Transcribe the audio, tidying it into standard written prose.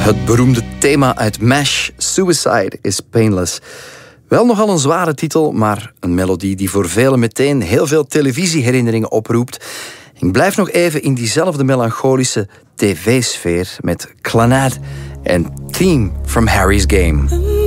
Het beroemde thema uit MASH, Suicide is Painless. Wel nogal een zware titel, maar een melodie die voor velen meteen heel veel televisieherinneringen oproept. Ik blijf nog even in diezelfde melancholische tv-sfeer met Clannad en Theme from Harry's Game.